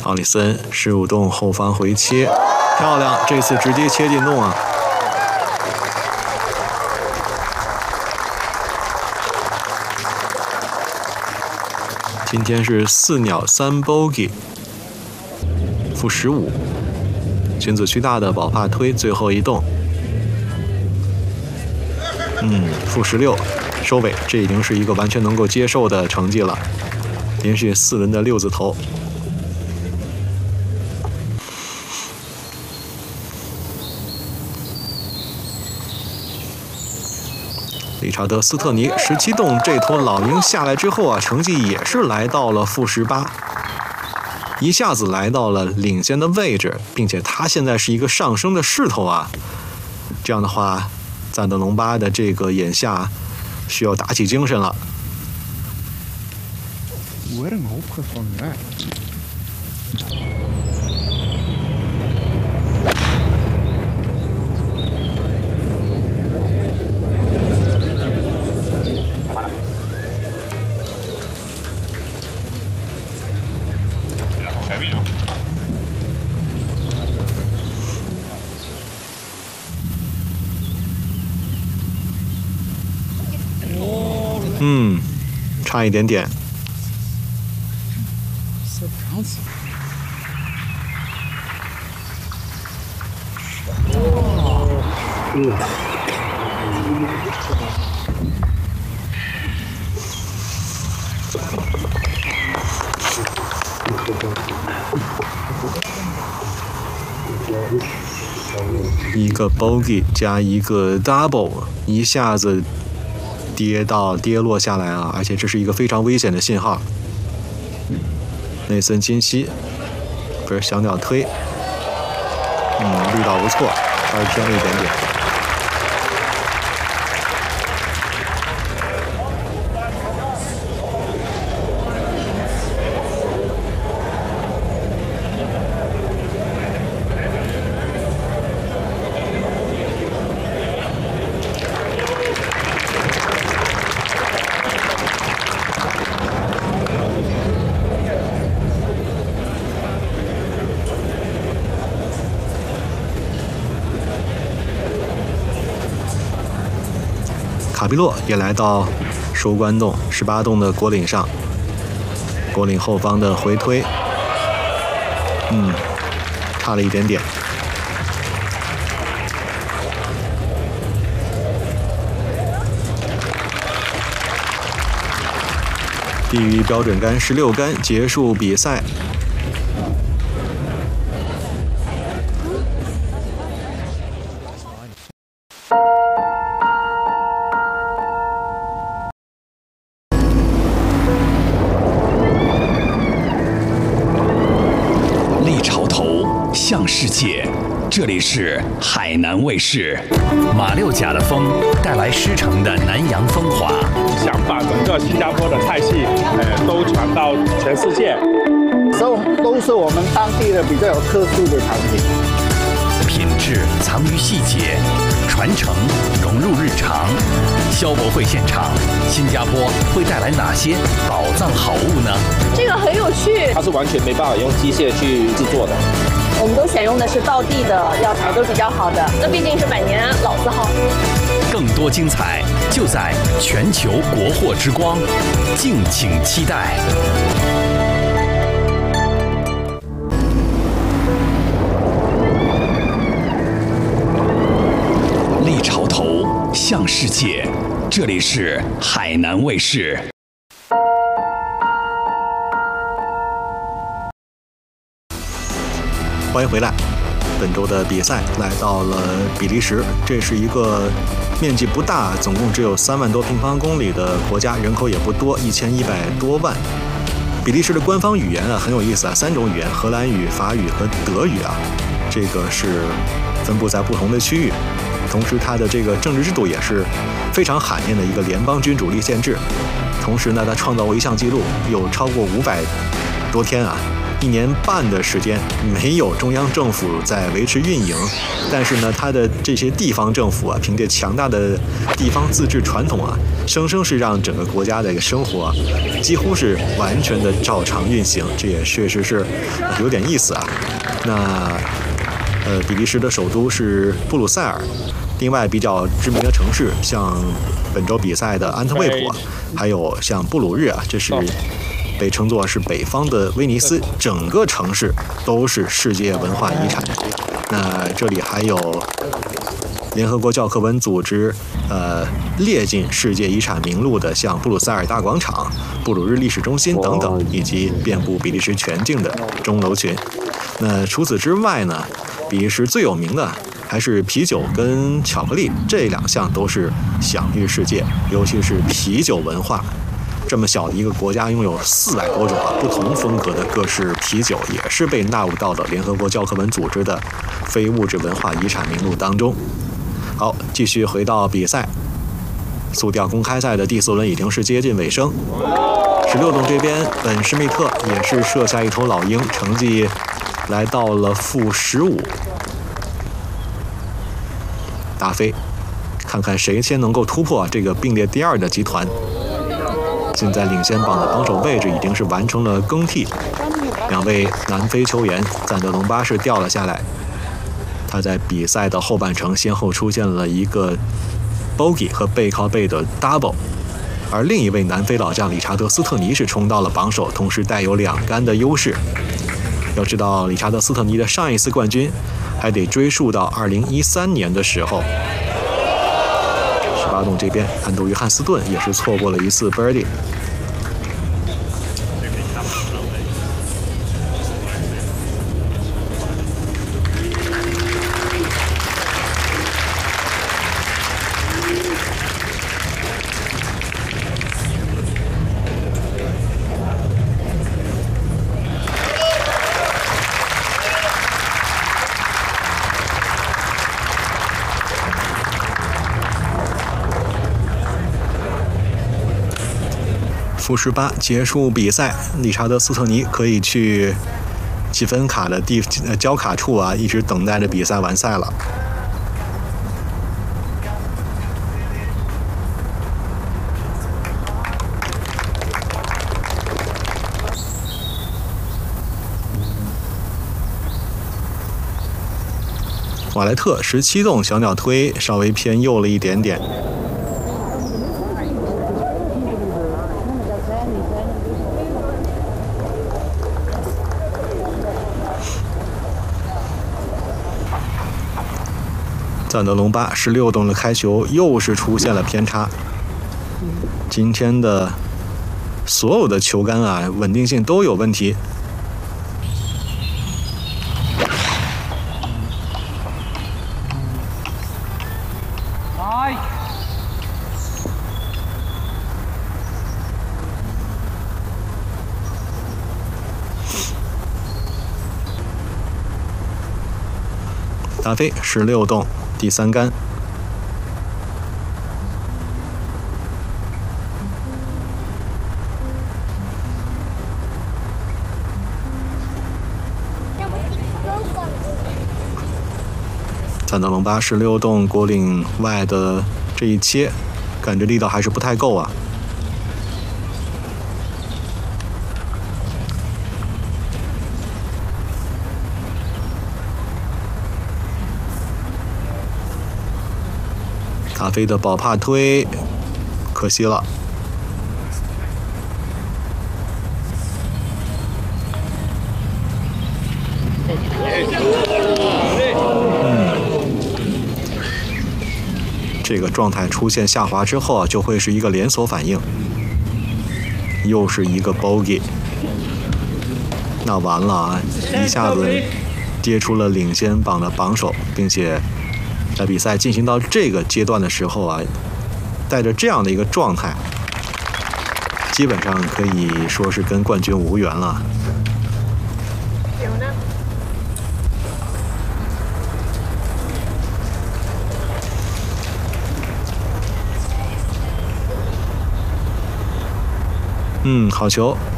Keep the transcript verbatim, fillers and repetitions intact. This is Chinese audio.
奥里森十五洞后方回切，漂亮，这次直接切进洞啊！今天是四鸟三 bogey， 负十五，君子区大的宝帕推最后一洞，嗯，负十六，收尾，这已经是一个完全能够接受的成绩了，连续四轮的六字头。理查德·斯特尼十七洞这头老鹰下来之后啊，成绩也是来到了负十八，一下子来到了领先的位置，并且他现在是一个上升的势头啊。这样的话，赞德隆巴的这个眼下需要打起精神了。嗯，差一点点。一个 bogey 加一个 double， 一下子跌到跌落下来啊！而且这是一个非常危险的信号。内森金希不是小鸟推，嗯，力道不错，稍微偏了一点点。卡比洛也来到收官洞十八洞的果岭上，果岭后方的回推，嗯，差了一点点。低于标准杆十六杆，结束比赛。 向世界，这里是海南卫视。马六甲的风带来狮城的南洋风华， 想把整个新加坡的菜系，呃，都传到全世界。 都都是我们当地的比较有特殊的产品。 品质藏于细节，传承融入日常。消博会现场，新加坡会带来哪些宝藏好物呢？ 这个很有趣， 它是完全没办法用机械去制作的。 我们都选用的是道地的药材，都比较好的。这毕竟是百年老字号。 更多精彩就在全球国货之光，敬请期待。立潮头向世界，这里是海南卫视。 欢迎回来。本周的比赛来到了比利时，这是一个面积不大，总共只有三万多平方公里的国家，人口也不多，一千一百多万。比利时的官方语言啊很有意思啊，三种语言：荷兰语、法语和德语啊，这个是分布在不同的区域。同时，它的这个政治制度也是非常罕见的一个联邦君主立宪制。同时呢，它创造过一项纪录，有超过五百多天啊。 一年半的时间没有中央政府在维持运营，但是呢，它的这些地方政府啊，凭借强大的地方自治传统啊，生生是让整个国家的一个生活啊，几乎是完全的照常运行，这也确实是有点意思啊。那呃，比利时的首都是布鲁塞尔，另外比较知名的城市像本周比赛的安特卫普，还有像布鲁日啊，这是被称作是北方的威尼斯，整个城市都是世界文化遗产。那这里还有联合国教科文组织呃列进世界遗产名录的，像布鲁塞尔大广场、布鲁日历史中心等等，以及遍布比利时全境的钟楼群。那除此之外呢，比利时最有名的还是啤酒跟巧克力，这两项都是享誉世界，尤其是啤酒文化。这么小的一个国家，拥有四百多种啊不同风格的各式啤酒，也是被纳入到了联合国教科文组织的非物质文化遗产名录当中。好，继续回到比赛，速吊公开赛的第四轮已经是接近尾声。十六洞这边，本施密特也是射下一头老鹰，成绩来到了负十五。打飞，看看谁先能够突破这个并列第二的集团。现在领先榜的榜首位置已经是完成了更替，两位南非球员赞德隆巴是掉了下来。他在比赛的后半程先后出现了一个 bogey 和背靠背的 double， 而另一位南非老将理查德斯特尼是冲到了榜首，同时带有两杆的优势。要知道，理查德斯特尼的上一次冠军还得追溯到二零一三年的时候。十八洞这边，安东约翰斯顿也是错过了一次 birdie。负十八结束比赛，理查德斯特尼可以去积分卡的地呃交卡处啊，一直等待着比赛完赛了。瓦莱特十七洞小鸟推稍微偏右了一点点。赞德隆巴十六洞的开球又是出现了偏差。今天的所有的球杆啊，稳定性都有问题。打飞十六洞第三杆。赞德隆巴十六洞果岭外的这一切，感觉力道还是不太够啊。打飞的保帕推，可惜了。嗯，这个状态出现下滑之后啊，就会是一个连锁反应，又是一个 bogey， 那完了啊，一下子跌出了领先榜的榜首，并且在比赛进行到这个阶段的时候啊，带着这样的一个状态，基本上可以说是跟冠军无缘了。嗯，好球。